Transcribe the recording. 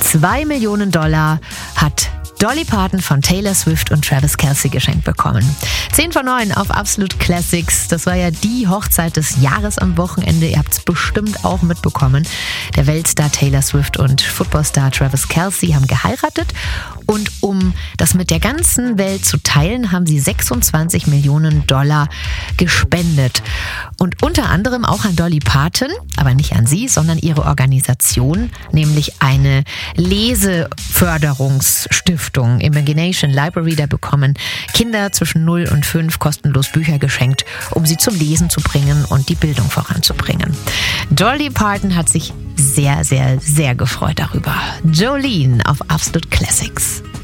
$2 Millionen hat Dolly Parton von Taylor Swift und Travis Kelce geschenkt bekommen. 10 von 9 auf Absolut Classics. Das war ja die Hochzeit des Jahres am Wochenende. Ihr habt es bestimmt auch mitbekommen. Der Weltstar Taylor Swift und Footballstar Travis Kelce haben geheiratet. Und um das mit der ganzen Welt zu teilen, haben sie $26 Millionen gespendet. Und unter anderem auch an Dolly Parton, aber nicht an sie, sondern ihre Organisation, nämlich eine Leseförderungsstiftung, Imagination Library. Da bekommen Kinder zwischen 0 und 5 kostenlos Bücher geschenkt, um sie zum Lesen zu bringen und die Bildung voranzubringen. Dolly Parton hat sich sehr, sehr, sehr gefreut darüber. Jolene auf Absolut Classics.